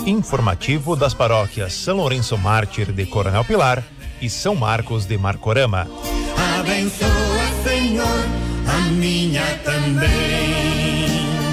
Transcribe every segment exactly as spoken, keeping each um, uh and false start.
informativo das paróquias São Lourenço Mártir de Coronel Pilar e São Marcos de Marcorama. Abençoa, Senhor, a minha também.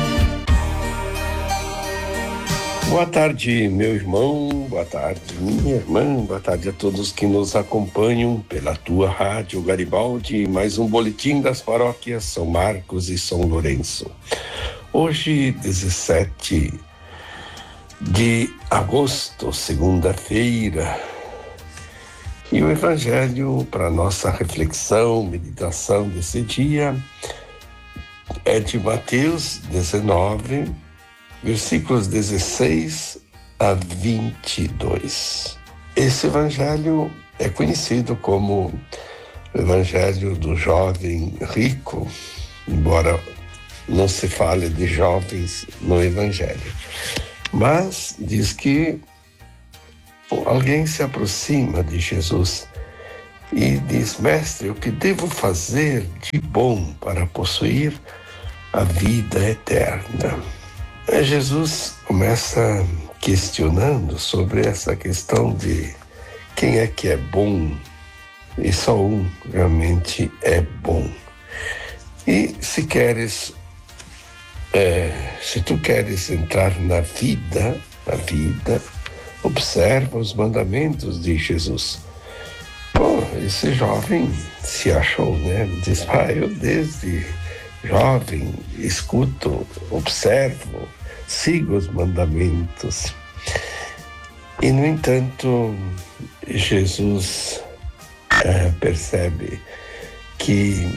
Boa tarde, meu irmão, boa tarde, minha irmã, boa tarde a todos que nos acompanham pela tua rádio Garibaldi, mais um boletim das paróquias São Marcos e São Lourenço. Hoje, dezessete de agosto, segunda-feira, e o evangelho para nossa reflexão, meditação desse dia é de Mateus dezenove, versículos dezesseis a vinte e dois. Esse evangelho é conhecido como o evangelho do jovem rico, embora não se fale de jovens no evangelho. Mas diz que alguém se aproxima de Jesus e diz: mestre, o que devo fazer de bom para possuir a vida eterna? Jesus começa questionando sobre essa questão de quem é que é bom, e só um realmente é bom. E se queres, é, se tu queres entrar na vida, na vida, observa os mandamentos de Jesus. Bom, esse jovem se achou, né? Diz: ah, eu desde jovem escuto, observo, sigo os mandamentos. E, no entanto, Jesus é, percebe que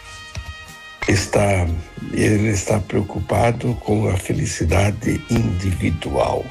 está, ele está preocupado com a felicidade individual.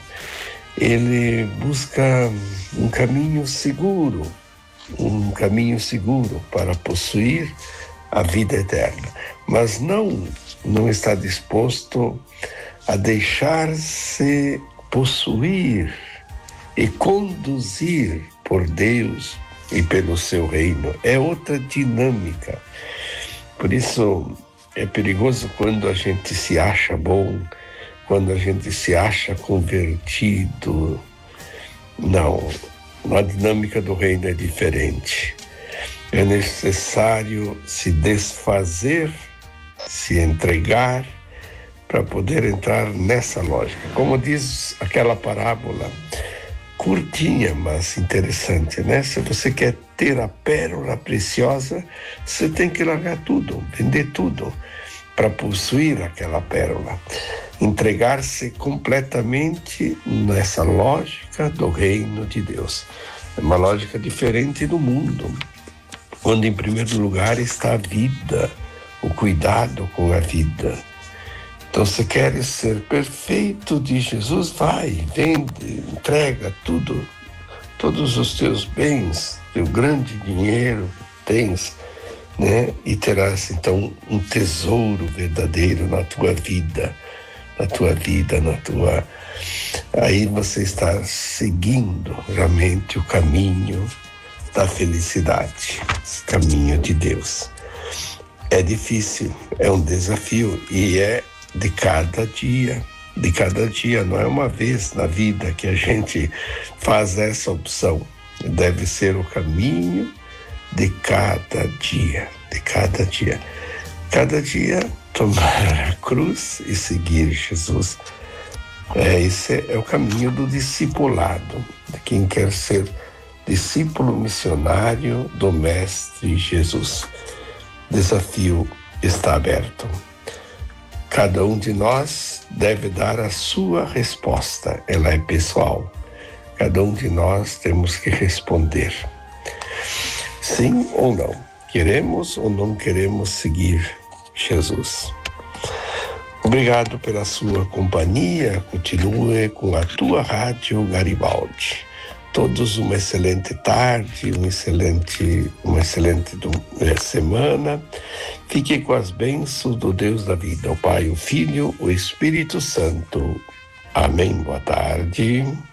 Ele busca um caminho seguro, um caminho seguro para possuir a vida eterna, mas não, não está disposto a deixar-se possuir e conduzir por Deus e pelo seu reino. É outra dinâmica. Por isso é perigoso quando a gente se acha bom, quando a gente se acha convertido. Não, a dinâmica do reino é diferente. É necessário se desfazer, se entregar, para poder entrar nessa lógica. Como diz aquela parábola, curtinha, mas interessante, né? Se você quer ter a pérola preciosa, você tem que largar tudo, vender tudo, para possuir aquela pérola. Entregar-se completamente nessa lógica do reino de Deus. É uma lógica diferente do mundo, onde em primeiro lugar está a vida, o cuidado com a vida. Então, se queres ser perfeito de Jesus, vai, vende, entrega tudo, todos os teus bens, teu grande dinheiro tens, né? E terás então um tesouro verdadeiro na tua vida, na tua vida, na tua... Aí você está seguindo realmente o caminho da felicidade, esse caminho de Deus. É difícil, é um desafio e é de cada dia, de cada dia, não é uma vez na vida que a gente faz essa opção. Deve ser o caminho de cada dia, de cada dia. Cada dia tomar a cruz e seguir Jesus. É, esse é o caminho do discipulado, de quem quer ser discípulo missionário do Mestre Jesus. Desafio está aberto. Cada um de nós deve dar a sua resposta, ela é pessoal. Cada um de nós temos que responder. Sim ou não? Queremos ou não queremos seguir Jesus? Obrigado pela sua companhia. Continue com a tua rádio Garibaldi. Todos uma excelente tarde, um excelente, uma excelente semana. Fique com as bênçãos do Deus da vida, o Pai, o Filho, o Espírito Santo. Amém. Boa tarde.